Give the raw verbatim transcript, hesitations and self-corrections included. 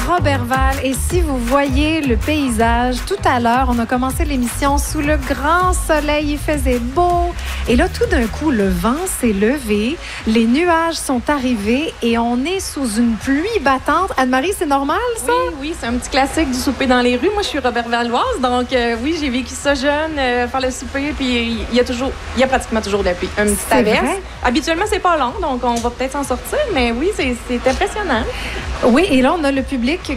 Roberval. Et si vous voyez le paysage, tout à l'heure, on a commencé l'émission sous le grand soleil, il faisait beau. Et là, tout d'un coup, le vent s'est levé, les nuages sont arrivés et on est sous une pluie battante. Anne-Marie, c'est normal, ça? Oui, oui, c'est un petit classique du souper dans les rues. Moi, je suis Robertvalloise, donc euh, oui, j'ai vécu ça jeune, euh, faire le souper, puis il y a toujours, il y a pratiquement toujours de la pluie. Un petit C'est averse. vrai? Habituellement, c'est pas long, donc on va peut-être s'en sortir, mais oui, c'est, c'est impressionnant. Oui, et là, on a le public